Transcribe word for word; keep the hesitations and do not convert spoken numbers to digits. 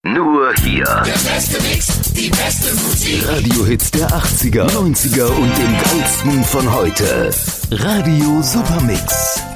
Nur hier. Der beste Mix, die beste Musik. Radiohits der achtziger, neunziger und dem geilsten von heute. Radio Supermix.